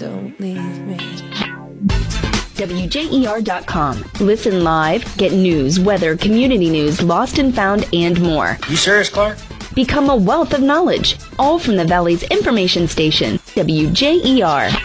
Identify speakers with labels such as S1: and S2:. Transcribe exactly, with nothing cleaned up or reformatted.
S1: don't leave me.
S2: W J E R dot com. Listen live, get news, weather, community news, lost and found, and more.
S3: You serious, Clark?
S2: Become a wealth of knowledge, all from the Valley's information station, W J E R.